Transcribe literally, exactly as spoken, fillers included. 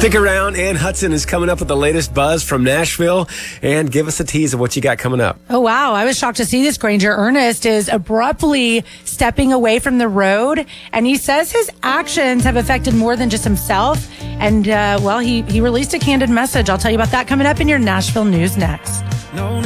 Stick around. Ann Hudson is coming up with the latest buzz from Nashville. And give us a tease of what you got coming up. Oh, wow. I was shocked to see this, Granger. Ernest is abruptly stepping away from the road, and he says his actions have affected more than just himself. And, uh, well, he, he released a candid message. I'll tell you about that coming up in your Nashville news next.